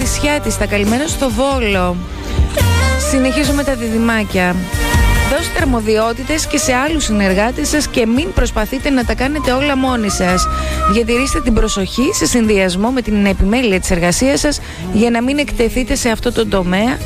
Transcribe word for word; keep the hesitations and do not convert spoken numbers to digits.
Νησιάτιστα, καλημέρα στο Βόλο. Συνεχίζουμε τα διδυμάκια. Δώστε αρμοδιότητες και σε άλλους συνεργάτες σας και μην προσπαθείτε να τα κάνετε όλα μόνοι σας. Διατηρήστε την προσοχή σε συνδυασμό με την επιμέλεια της εργασίας σας για να μην εκτεθείτε σε αυτό το τομέα